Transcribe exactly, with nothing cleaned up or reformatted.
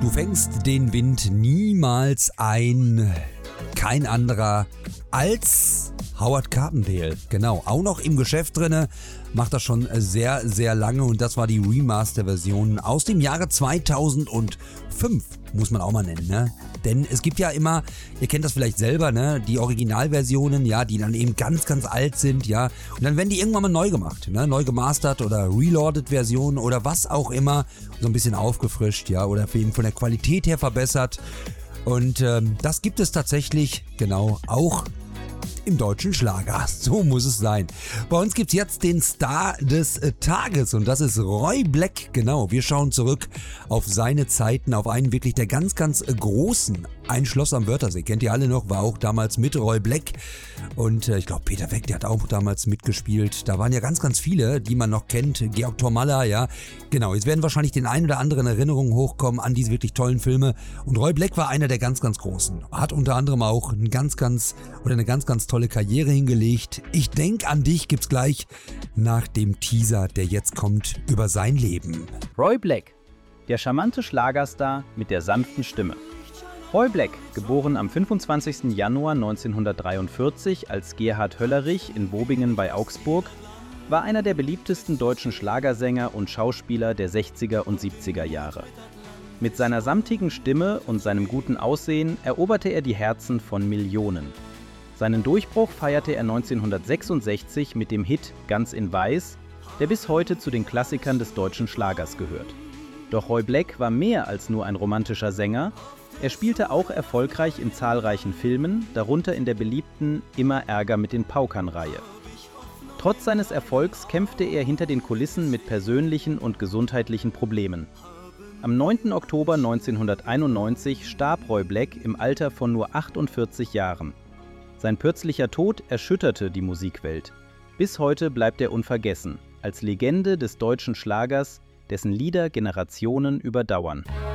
Du fängst den Wind niemals ein. Kein anderer als Howard Carpendale. Genau, auch noch im Geschäft drinne, macht das schon sehr, sehr lange und das war die Remaster-Version aus dem Jahre zweitausendfünf, muss man auch mal nennen, ne? Denn es gibt ja immer, ihr kennt das vielleicht selber, ne, die Originalversionen, ja, die dann eben ganz, ganz alt sind, ja, und dann werden die irgendwann mal neu gemacht, ne, neu gemastert oder reloaded Versionen oder was auch immer, so ein bisschen aufgefrischt, ja, oder eben von der Qualität her verbessert. Und ähm, das gibt es tatsächlich, genau, auch im deutschen Schlager. So muss es sein. Bei uns gibt es jetzt den Star des äh, Tages und das ist Roy Black. Genau, wir schauen zurück auf seine Zeiten, auf einen wirklich der ganz, ganz äh, großen. Ein Schloss am Wörthersee, kennt ihr alle noch, war auch damals mit Roy Black. Und äh, ich glaube, Peter Weck, der hat auch damals mitgespielt. Da waren ja ganz, ganz viele, die man noch kennt. Georg Tormalla, ja. Genau, jetzt werden wahrscheinlich den ein oder anderen Erinnerungen hochkommen an diese wirklich tollen Filme. Und Roy Black war einer der ganz, ganz Großen. Hat unter anderem auch ein ganz, ganz, oder eine ganz, ganz tolle Karriere hingelegt. Ich denk an dich gibt's gleich nach dem Teaser, der jetzt kommt über sein Leben. Roy Black, der charmante Schlagerstar mit der sanften Stimme. Roy Black, geboren am fünfundzwanzigsten Januar neunzehnhundertdreiundvierzig als Gerhard Höllerich in Bobingen bei Augsburg, war einer der beliebtesten deutschen Schlagersänger und Schauspieler der sechziger und siebziger Jahre. Mit seiner samtigen Stimme und seinem guten Aussehen eroberte er die Herzen von Millionen. Seinen Durchbruch feierte er neunzehnhundertsechsundsechzig mit dem Hit Ganz in Weiß, der bis heute zu den Klassikern des deutschen Schlagers gehört. Doch Roy Black war mehr als nur ein romantischer Sänger. Er spielte auch erfolgreich in zahlreichen Filmen, darunter in der beliebten Immer Ärger mit den Paukern-Reihe. Trotz seines Erfolgs kämpfte er hinter den Kulissen mit persönlichen und gesundheitlichen Problemen. Am neunten Oktober neunzehnhunderteinundneunzig starb Roy Black im Alter von nur achtundvierzig Jahren. Sein plötzlicher Tod erschütterte die Musikwelt. Bis heute bleibt er unvergessen, als Legende des deutschen Schlagers, dessen Lieder Generationen überdauern.